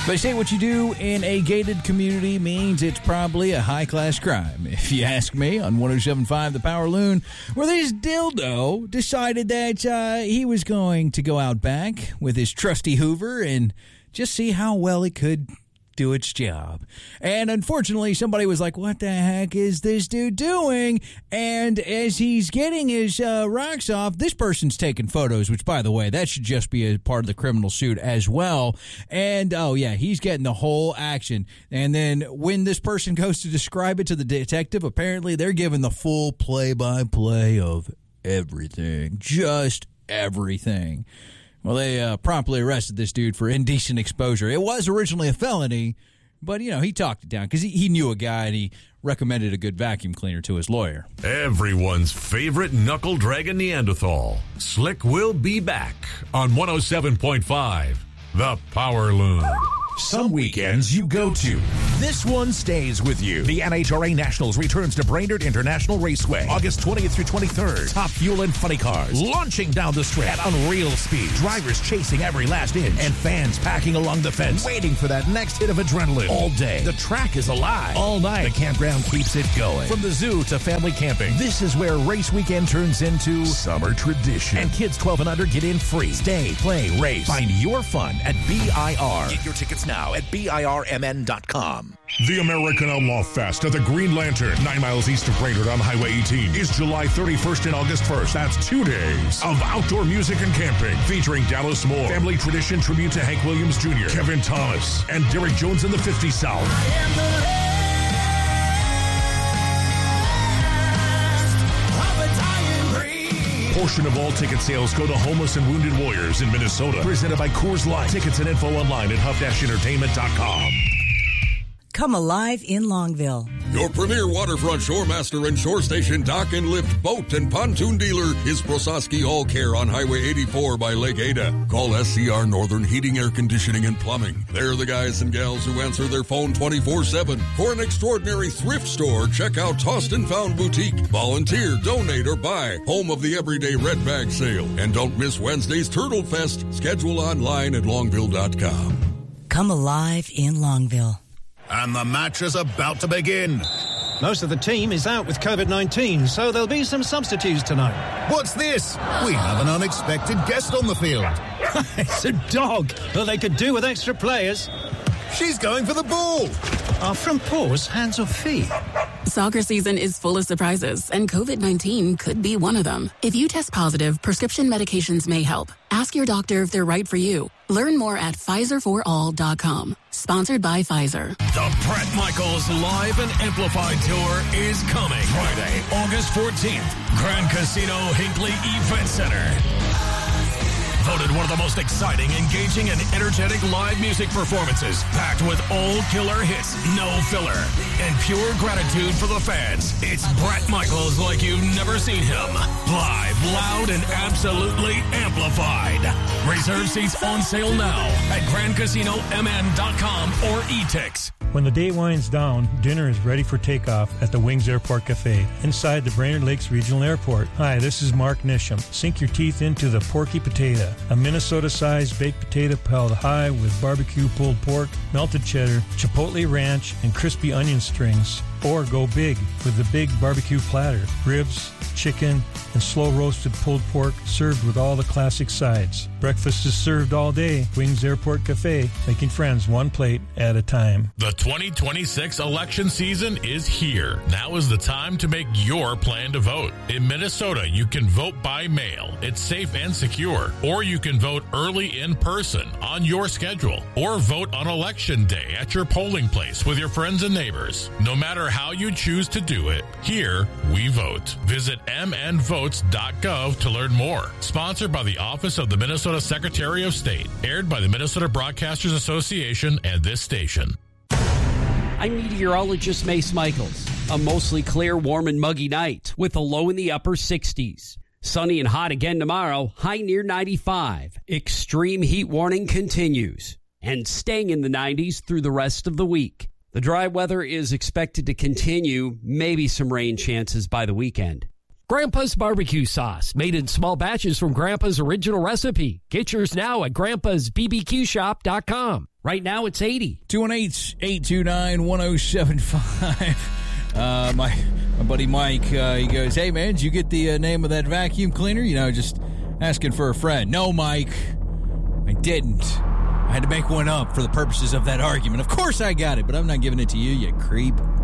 They say what you do in a gated community means it's probably a high-class crime, if you ask me, on 107.5 The Power Loon, where this dildo decided that he was going to go out back with his trusty Hoover and just see how well it could do its job. And unfortunately, somebody was like, what the heck is this dude doing? And as he's getting his rocks off, this person's taking photos, which, by the way, that should just be a part of the criminal suit as well. And, oh, yeah, he's getting the whole action. And then when this person goes to describe it to the detective, apparently they're giving the full play-by-play of everything. Just everything. Well, they promptly arrested this dude for indecent exposure. It was originally a felony, but, you know, he talked it down because he knew a guy and he recommended a good vacuum cleaner to his lawyer. Everyone's favorite knuckle-dragging Neanderthal, Slick, will be back on 107.5, The Power Loon. Some weekends you go to. This one stays with you. The NHRA Nationals returns to Brainerd International Raceway, August 20th through 23rd. Top fuel and funny cars launching down the strip at unreal speed. Drivers chasing every last inch. And fans packing along the fence, waiting for that next hit of adrenaline. All day. The track is alive. All night. The campground keeps it going. From the zoo to family camping, this is where race weekend turns into summer tradition. And kids 12 and under get in free. Stay, play, race. Find your fun at BIR. Get your tickets now at BIRMN.com. The American Outlaw Fest at the Green Lantern, 9 miles east of Brainerd on Highway 18, is July 31st and August 1st. That's 2 days of outdoor music and camping, featuring Dallas Moore, Family Tradition tribute to Hank Williams Jr., Kevin Thomas, and Derek Jones and the 50 South. Portion of all ticket sales go to homeless and wounded warriors in Minnesota. Presented by Coors Light. Tickets and info online at huff-entertainment.com. Come alive in Longville. Your premier waterfront shoremaster and shore station dock and lift boat and pontoon dealer is Prososki All Care on Highway 84 by Lake Ada. Call SCR Northern Heating, Air Conditioning, and Plumbing. They're the guys and gals who answer their phone 24/7. For an extraordinary thrift store, check out Tossed and Found Boutique. Volunteer, donate, or buy. Home of the Everyday Red Bag Sale. And don't miss Wednesday's Turtle Fest. Schedule online at longville.com. Come alive in Longville. And the match is about to begin. Most of the team is out with COVID-19, so there'll be some substitutes tonight. What's this? We have an unexpected guest on the field. It's a dog. Well, they could do with extra players. She's going for the ball. Are front paws hands or feet? Soccer season is full of surprises, and COVID-19 could be one of them. If you test positive, prescription medications may help. Ask your doctor if they're right for you. Learn more at PfizerForAll.com. Sponsored by Pfizer. The Bret Michaels Live and Amplified Tour is coming. Friday, August 14th. Grand Casino Hinckley Event Center. Voted one of the most exciting, engaging, and energetic live music performances, packed with all killer hits, no filler, and pure gratitude for the fans. It's Bret Michaels like you've never seen him. Live, loud, and absolutely amplified. Reserve seats on sale now at GrandCasinoMN.com or eTix. When the day winds down, dinner is ready for takeoff at the Wings Airport Cafe inside the Brainerd Lakes Regional Airport. Hi, this is Mark Nisham. Sink your teeth into the Porky Potato, a Minnesota-sized baked potato piled high with barbecue pulled pork, melted cheddar, chipotle ranch, and crispy onion strings. Or go big with the big barbecue platter, ribs, chicken, and slow-roasted pulled pork served with all the classic sides. Breakfast is served all day. Wings Airport Cafe, making friends one plate at a time. The 2026 election season is here. Now is the time to make your plan to vote. In Minnesota, you can vote by mail. It's safe and secure. Or you can vote early in person on your schedule. Or vote on election day at your polling place with your friends and neighbors. No matter how you choose to do it, here we vote. Visit mnvotes.gov to learn more. Sponsored by the Office of the Minnesota Secretary of State. Aired by the Minnesota Broadcasters Association and this station. I'm meteorologist Mace Michaels. A mostly clear, warm, and muggy night with a low in the upper 60s. Sunny and hot again tomorrow, high near 95. Extreme heat warning continues. And staying in the 90s through the rest of the week. The dry weather is expected to continue, maybe some rain chances by the weekend. Grandpa's barbecue sauce, made in small batches from Grandpa's original recipe. Get yours now at Grandpa'sBBQShop.com. Right now it's 80. 218-829-1075. My buddy Mike, he goes, hey, man, did you get the name of that vacuum cleaner? You know, just asking for a friend. No, Mike, I didn't. I had to make one up for the purposes of that argument. Of course I got it, but I'm not giving it to you, you creep.